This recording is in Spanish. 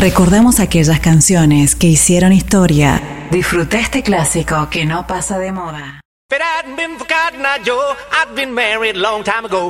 Recordamos aquellas canciones que hicieron historia. Disfruta este clásico que no pasa de moda. If it hadn't been for Cotton Eye Joe, I'd been married a long time ago.